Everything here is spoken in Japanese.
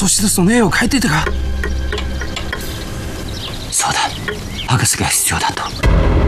少しずつの絵を描いていたか。 そうだ、博士が必要だと。